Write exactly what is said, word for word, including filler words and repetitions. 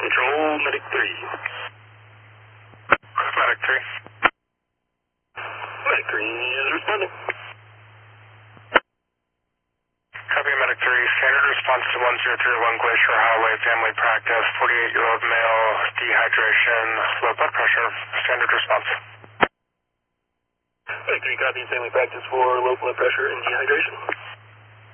Control, Medic three. Medic three. Medic three is responding. Copy, Medic three. Standard response to one zero three one Glacier Highway, family practice, forty-eight-year-old male, dehydration, low blood pressure. Standard response. Medic three, copy, family practice for low blood pressure and dehydration.